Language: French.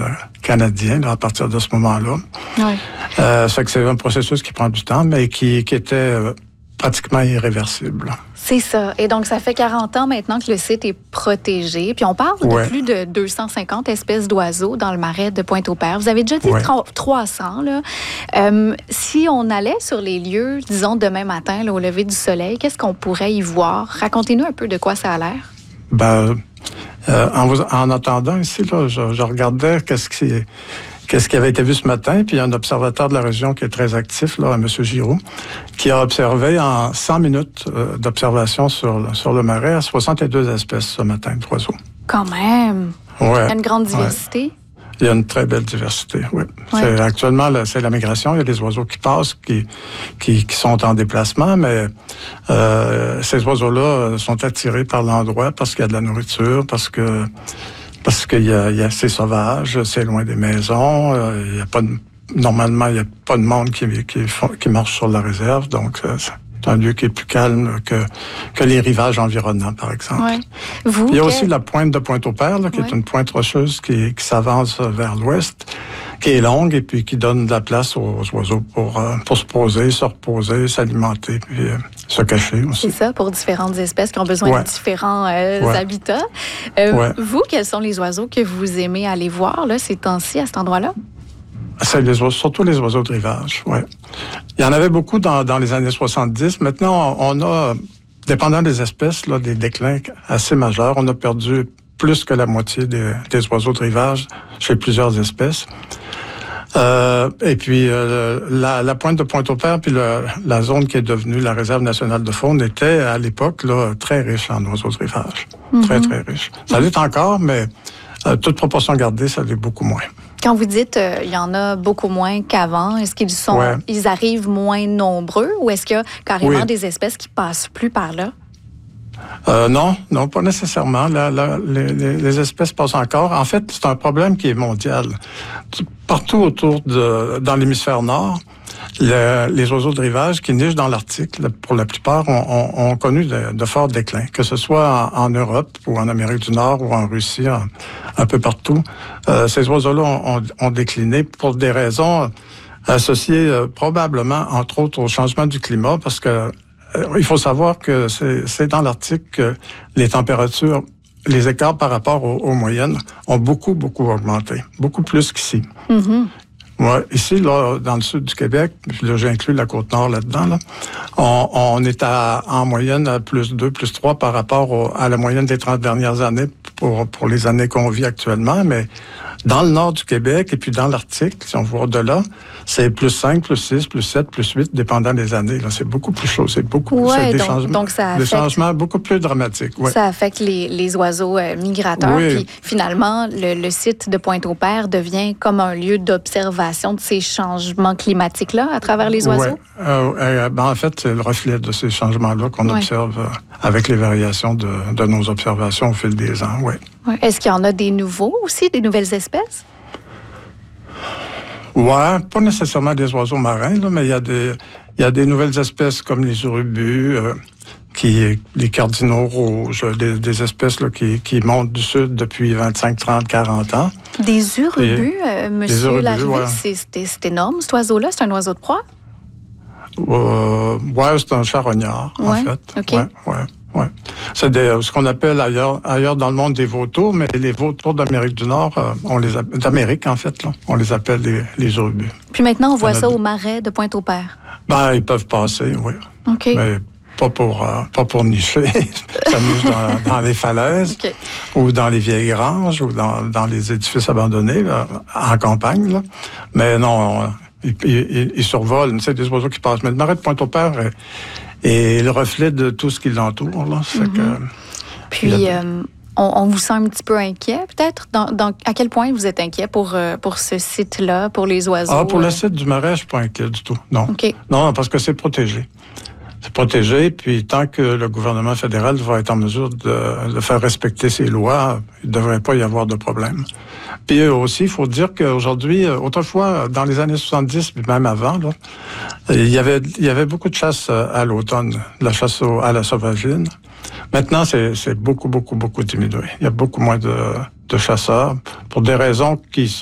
canadien là, à partir de ce moment-là. Ouais. Ça fait que c'est un processus qui prend du temps, mais qui était pratiquement irréversible. C'est ça. Et donc, ça fait 40 ans maintenant que le site est protégé. Puis on parle de plus de 250 espèces d'oiseaux dans le marais de Pointe-au-Père. Vous avez déjà dit 300. Là. Si on allait sur les lieux, disons demain matin, là, au lever du soleil, qu'est-ce qu'on pourrait y voir? Racontez-nous un peu de quoi ça a l'air. En attendant ici, là, je regardais qu'est-ce qui avait été vu ce matin, puis il y a un observateur de la région qui est très actif, là, M. Giroux, qui a observé en 100 minutes d'observation sur le marais 62 espèces ce matin d'oiseaux. Quand même! Ouais. Il y a une grande diversité. Il y a une très belle diversité, oui. Ouais. Actuellement, c'est la migration. Il y a des oiseaux qui passent, qui sont en déplacement, mais ces oiseaux-là sont attirés par l'endroit parce qu'il y a de la nourriture, parce que c'est sauvage, c'est loin des maisons, il y a pas normalement il y a pas de monde qui marche sur la réserve, donc c'est un lieu qui est plus calme que les rivages environnants, par exemple. Ouais. Il y a aussi la pointe de Pointe-au-Père, là, qui est une pointe rocheuse qui s'avance vers l'ouest, qui est longue et puis qui donne de la place aux oiseaux pour se poser, se reposer, s'alimenter, puis se cacher aussi. C'est ça, pour différentes espèces qui ont besoin de différents habitats. Vous, quels sont les oiseaux que vous aimez aller voir là, ces temps-ci à cet endroit-là? C'est surtout les oiseaux de rivage, oui. Il y en avait beaucoup dans les années 70. Maintenant, on a, dépendant des espèces, là, des déclins assez majeurs. On a perdu plus que la moitié des oiseaux de rivage chez plusieurs espèces. Et puis, la pointe de Pointe-au-Père, puis la zone qui est devenue la réserve nationale de faune était, à l'époque, là, très riche en oiseaux de rivage. Très, très riche. Ça l'est encore, mais toute proportion gardée, ça l'est beaucoup moins. Quand vous dites il y en a beaucoup moins qu'avant, est-ce qu'ils ils arrivent moins nombreux ou est-ce qu'il y a carrément des espèces qui passent plus par là? Non, pas nécessairement. Les espèces passent encore. En fait, c'est un problème qui est mondial. Partout dans l'hémisphère nord, les oiseaux de rivage qui nichent dans l'Arctique, pour la plupart, ont connu de forts déclins, que ce soit en Europe ou en Amérique du Nord ou en Russie, un peu partout. Ces oiseaux-là ont décliné pour des raisons associées probablement, entre autres, au changement du climat, parce que il faut savoir que c'est dans l'Arctique que les températures, les écarts par rapport aux moyennes ont beaucoup, beaucoup augmenté. Beaucoup plus qu'ici. Mm-hmm. Ouais, ici, là, dans le sud du Québec, puis là, j'ai inclus la Côte-Nord là-dedans, là, on est en moyenne à plus 2, plus 3 par rapport à la moyenne des 30 dernières années pour les années qu'on vit actuellement, mais dans le nord du Québec et puis dans l'Arctique, si on voit au-delà, c'est plus 5, plus 6, plus 7, plus 8, dépendant des années. Là, c'est beaucoup plus chaud. C'est des changements beaucoup plus dramatiques. Ouais. Ça affecte les oiseaux migrateurs. Oui. Puis finalement, le site de Pointe-au-Père devient comme un lieu d'observation de ces changements climatiques-là à travers les oiseaux? En fait, c'est le reflet de ces changements-là qu'on observe avec les variations de nos observations au fil des ans. Ouais. Ouais. Est-ce qu'il y en a des nouveaux aussi, des nouvelles espèces? Ouais, pas nécessairement des oiseaux marins, là, mais il y a des nouvelles espèces comme les urubus, les cardinaux rouges, des espèces là, qui montent du sud depuis 25, 30, 40 ans. Des urubus, monsieur Larrivée, c'est énorme, cet oiseau-là? C'est un oiseau de proie? C'est un charognard, en fait. Okay. Ouais. C'est ce qu'on appelle ailleurs dans le monde des vautours, mais les vautours d'Amérique du Nord, d'Amérique en fait, là, on les appelle les urubus. Puis maintenant, on voit ça au marais de Pointe-au-Père. Ils peuvent passer, oui. OK. Mais pas pour nicher. Ça niche dans les falaises ou dans les vieilles granges ou dans les édifices abandonnés, là, en campagne. Là. Mais non, ils survolent. C'est des oiseaux qui passent. Mais le marais de Pointe-au-Père est le reflet de tout ce qui l'entoure. Là. Puis, on vous sent un petit peu inquiet, peut-être? À quel point vous êtes inquiet pour ce site-là, pour les oiseaux? Pour le site du marais, je ne suis pas inquiet du tout. Non. Okay. Non, parce que c'est protégé. C'est protégé, puis tant que le gouvernement fédéral va être en mesure de faire respecter ses lois, il ne devrait pas y avoir de problème. Puis aussi, il faut dire qu'aujourd'hui, autrefois, dans les années 70, puis même avant, là, il y avait beaucoup de chasse à l'automne, la chasse à la sauvagine. Maintenant, c'est beaucoup, beaucoup, beaucoup diminué. Il y a beaucoup moins de chasseurs pour des raisons qui sont